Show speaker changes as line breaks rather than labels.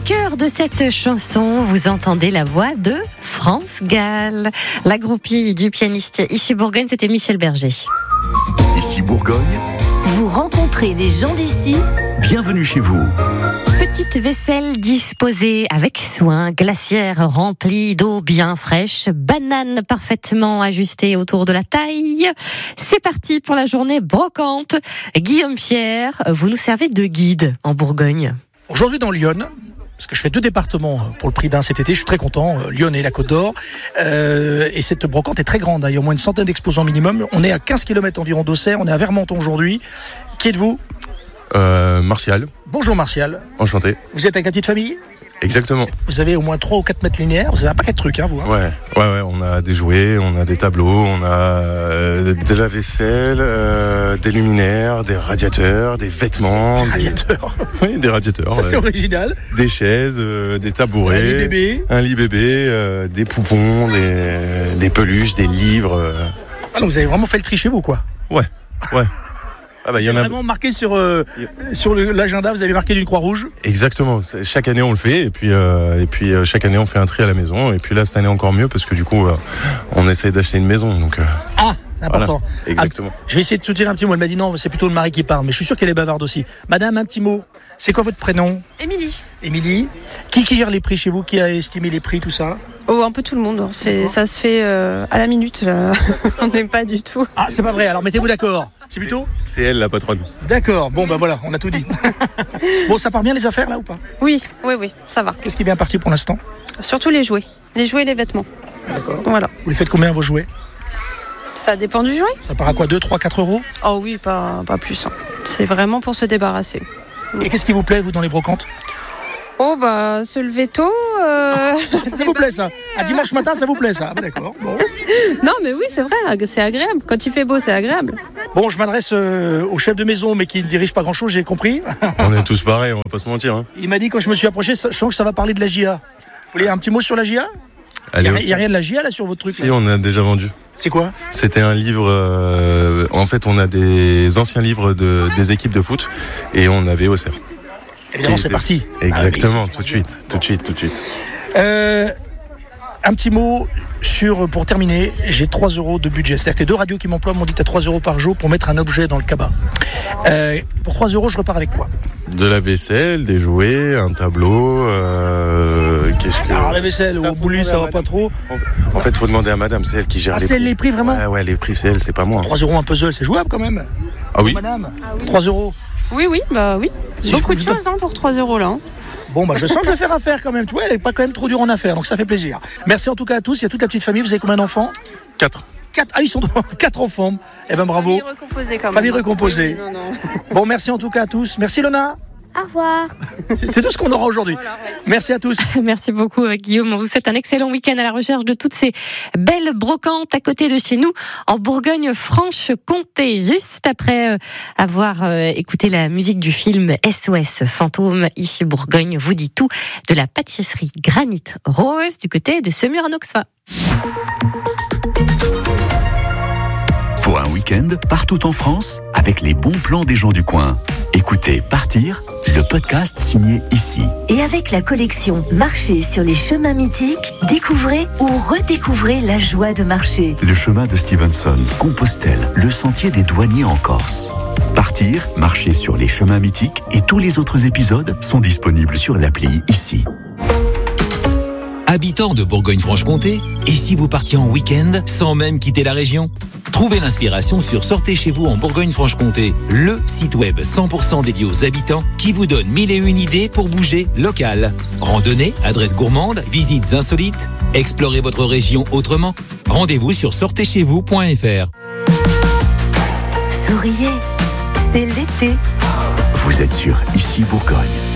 cœur de cette chanson, vous entendez la voix de France Gall. La groupie du pianiste Ici Bourgogne, c'était Michel Berger.
Ici Bourgogne,
vous rencontrez des gens d'ici.
Bienvenue chez vous.
Petite vaisselle disposée avec soin, glacière remplie d'eau bien fraîche, bananes parfaitement ajustées autour de la taille. C'est parti pour la journée brocante. Guillaume Pierre, vous nous servez de guide en Bourgogne.
Aujourd'hui dans Lyon, parce que je fais 2 départements pour le prix d'un cet été, je suis très content, Lyon et la Côte d'Or, et cette brocante est très grande, il y a au moins une centaine d'exposants minimum. On est à 15 km environ d'Auxerre, on est à Vermenton aujourd'hui. Qui êtes-vous ?
Martial.
Bonjour Martial.
Enchanté.
Vous êtes avec la petite famille ?
Exactement.
Vous avez au moins 3 ou 4 mètres linéaires, vous avez un paquet de trucs, vous.
Ouais, on a des jouets, on a des tableaux, on a de la vaisselle, des luminaires, des radiateurs, des vêtements.
Des radiateurs.
Oui, des radiateurs.
Ça c'est original.
Des chaises, des tabourets. Un lit bébé, des poupons, des peluches, des livres.
Ah donc vous avez vraiment fait le tri chez vous, quoi.
Ouais. Ah bah, il y en a
vraiment marqué sur l'agenda, vous avez marqué d'une croix rouge.
Exactement, chaque année on le fait et puis chaque année on fait un tri à la maison et puis là cette année encore mieux parce que du coup on essaye d'acheter une maison donc.
C'est important.
Voilà, exactement.
Je vais essayer de te dire un petit mot. Elle m'a dit non, c'est plutôt le mari qui parle, mais je suis sûr qu'elle est bavarde aussi. Madame, un petit mot. C'est quoi votre prénom ? Émilie. Qui gère les prix chez vous ? Qui a estimé les prix, tout ça ?
Oh, un peu tout le monde. Ça se fait à la minute. Là. On n'est pas du tout.
Ah, c'est pas vrai. Alors mettez-vous d'accord. C'est plutôt ?
C'est elle la patronne.
D'accord. Bon, voilà, on a tout dit. Bon, ça part bien les affaires là ou pas ?
Oui, ça va.
Qu'est-ce qui est bien parti pour l'instant ?
Surtout les jouets. Les jouets et les vêtements.
D'accord.
Voilà.
Vous les faites combien vos jouets ?
Ça dépend du jouet.
Ça part à quoi ? 2, 3, 4 euros ?
Oh oui, pas plus. C'est vraiment pour se débarrasser.
Et qu'est-ce qui vous plaît, vous, dans les brocantes ?
Oh, se lever tôt.
Ça vous plaît, ça ? Un dimanche matin, ça vous plaît, ça ? D'accord. Bon.
Non, mais oui, c'est vrai, c'est agréable. Quand il fait beau, c'est agréable.
Bon, je m'adresse au chef de maison, mais qui ne dirige pas grand-chose, j'ai compris.
On est tous pareils, on va pas se mentir.
Il m'a dit, quand je me suis approché, je sens que ça va parler de la GIA. Vous voulez un petit mot sur la GIA ? Il n'y a rien de la GIA, là, sur votre truc ?
Si, on a déjà vendu.
C'est quoi ?
C'était un livre. En fait, on a des anciens livres des équipes de foot et on avait Auxerre.
Évidemment, c'est parti.
Exactement, tout de suite.
Un petit mot pour terminer, j'ai 3 euros de budget. C'est-à-dire que les 2 radios qui m'emploient m'ont dit à 3 euros par jour pour mettre un objet dans le cabas. Pour 3 euros, je repars avec quoi ?
De la vaisselle, des jouets, un tableau.
Alors la vaisselle, au boulot, ça va pas trop.
En fait, faut demander à madame, c'est elle qui gère les prix.
C'est elle les prix vraiment ?
Ouais, les prix, c'est elle, c'est pas moi.
3 euros un puzzle, c'est jouable quand même.
Ah oui ?
Madame, 3 euros.
Oui.
Si
beaucoup de choses pour 3 euros là.
Bon, je sens que je vais faire affaire quand même. Tu vois, elle n'est pas quand même trop dure en affaires, donc ça fait plaisir. Merci en tout cas à tous. Il y a toute la petite famille. Vous avez combien d'enfants ?
4.
Ah, ils sont 4 enfants. Eh ben bravo.
Famille recomposée quand même.
Famille recomposée.
Oui, non.
Bon, merci en tout cas à tous. Merci Lona.
Au revoir.
C'est tout ce qu'on aura aujourd'hui.
Voilà, ouais.
Merci à tous.
Merci beaucoup Guillaume. On vous souhaite un excellent week-end à la recherche de toutes ces belles brocantes à côté de chez nous en Bourgogne-Franche-Comté. Juste après avoir écouté la musique du film SOS Fantôme, Ici Bourgogne vous dit tout de la pâtisserie Granit Rose du côté de Semur-en-Auxois.
Pour un week-end partout en France avec les bons plans des gens du coin. Écoutez Partir, le podcast signé Ici.
Et avec la collection Marcher sur les chemins mythiques, découvrez ou redécouvrez la joie de marcher.
Le chemin de Stevenson, Compostelle, le sentier des douaniers en Corse. Partir, marcher sur les chemins mythiques et tous les autres épisodes sont disponibles sur l'appli Ici.
Habitants de Bourgogne-Franche-Comté, et si vous partiez en week-end sans même quitter la région ? Trouvez l'inspiration sur Sortez chez vous en Bourgogne-Franche-Comté, le site web 100% dédié aux habitants qui vous donne 1001 idées pour bouger local. Randonnée, adresses gourmandes, visites insolites, explorez votre région autrement. Rendez-vous sur sortezcheзвous.fr.
Souriez, c'est l'été.
Vous êtes sur Ici Bourgogne.